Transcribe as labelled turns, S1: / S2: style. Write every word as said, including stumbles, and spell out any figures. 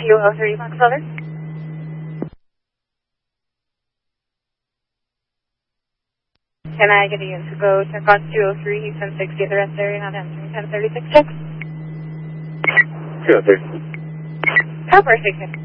S1: two oh three, Fox Southern. Can I get a unit to go check on two oh three, Houston six, get the rest area, not answering ten thirty-six, check?
S2: two oh three.
S1: Copper, station.